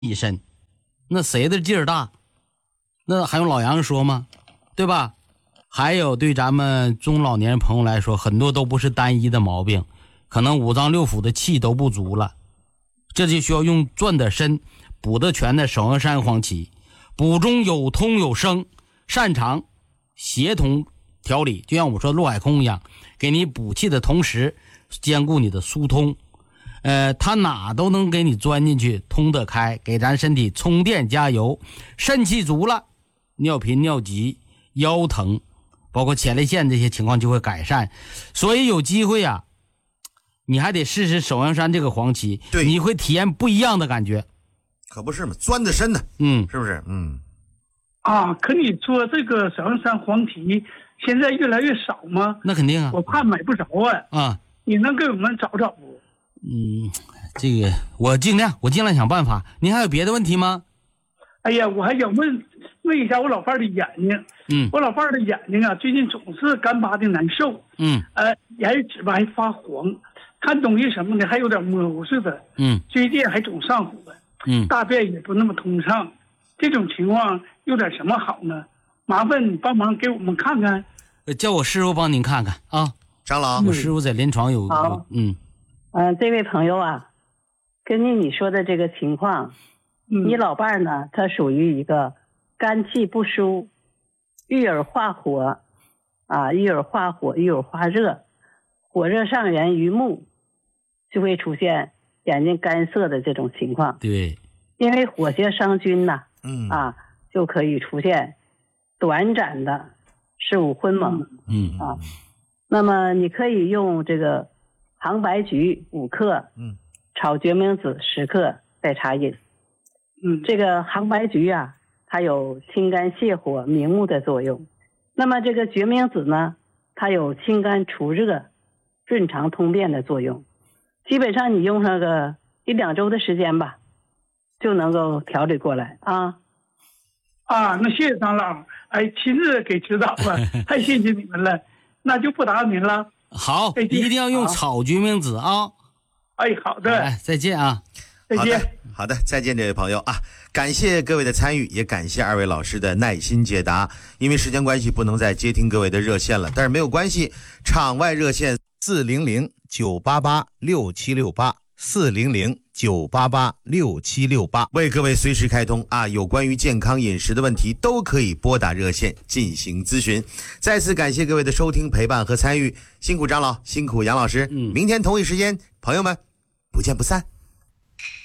一身，那谁的劲儿大？那还用老杨说吗？对吧？还有对咱们中老年朋友来说，很多都不是单一的毛病，可能五脏六腑的气都不足了，这就需要用转的身补得全的首阳山黄芪，补中有通有生，擅长协同调理，就像我们说陆海空一样，给你补气的同时兼顾你的疏通。它哪都能给你钻进去，通得开，给咱身体充电加油。肾气足了，尿频尿急腰疼包括前列腺这些情况就会改善。所以有机会啊，你还得试试首阳山这个黄芪， 对， 你会体验不一样的感觉。 可不是嘛，钻得深呢，是不是？ 可你说这个首阳山黄芪现在越来越少吗？ 那肯定啊， 我怕买不着啊。你能给我们找找不？ 这个我尽量想办法。您还有别的问题吗？ 哎呀，我还想问一下我老伴儿的眼睛。我老伴儿的眼睛啊，最近总是干巴的难受。眼紫吧还发黄，看东西什么的还有点模糊似的。最近还总上火。大便也不那么通畅。这种情况有点什么好呢？麻烦你帮忙给我们看看。 叫我师傅帮您看看啊。 长老， 我师傅在临床有这位朋友啊，根据你说的这个情况，你老伴儿呢，他属于一个肝气不舒，郁而化火郁而化火，郁而化热，火热上源于目，就会出现眼睛干涩的这种情况。 对， 因为火邪伤君呐，就可以出现短暂的视物昏蒙。那么你可以用这个杭白菊5克，炒决明子10克代茶饮。这个杭白菊啊，它有清肝泻火、明目的作用。那么这个决明子呢，它有清肝除热、润肠通便的作用。基本上你用上个1-2周的时间吧，就能够调理过来啊。 那谢谢长老，亲自给指导了，太谢谢你们了。那就不打扰您了。 好，一定要用炒决明子啊。 好的。 再见啊。 再见。 好的，再见，这位朋友啊！感谢各位的参与，也感谢2位老师的耐心解答。因为时间关系，不能再接听各位的热线了，但是没有关系，场外热线400-988-6768，400-988-6768，为各位随时开通啊！有关于健康饮食的问题，都可以拨打热线进行咨询。再次感谢各位的收听、陪伴和参与，辛苦长老，辛苦杨老师。明天同一时间，朋友们不见不散。